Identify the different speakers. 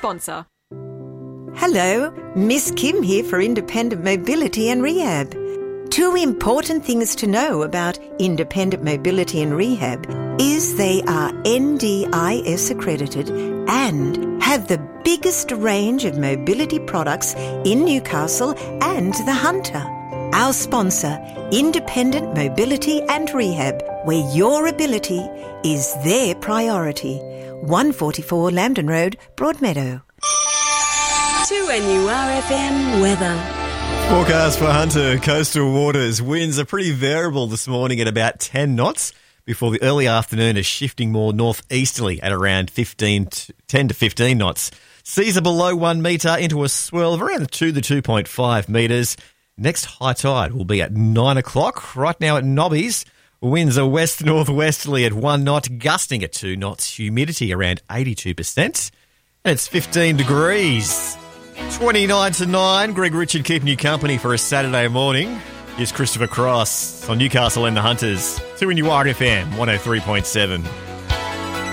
Speaker 1: sponsor.
Speaker 2: Hello, Miss Kim here for Independent Mobility and Rehab. 2 important things to know about Independent Mobility and Rehab is they are NDIS accredited and have the biggest range of mobility products in Newcastle and the Hunter. Our sponsor, Independent Mobility and Rehab, where your ability is their priority. 144 Lambton Road, Broadmeadow.
Speaker 3: 2NURFM weather.
Speaker 4: Forecast for Hunter coastal waters. Winds are pretty variable this morning at about 10 knots before the early afternoon is shifting more northeasterly at around 10 to 15 knots. Seas are below 1 metre into a swell of around 2 to 2.5 metres. Next high tide will be at 9 o'clock. Right now at Nobbies, winds are west-northwesterly at 1 knot, gusting at 2 knots. Humidity around 82%. And it's 15 degrees. 29 to 9. Greg Richard keeping you company for a Saturday morning. Here's Christopher Cross on Newcastle and the Hunters. 2NURFM 103.7.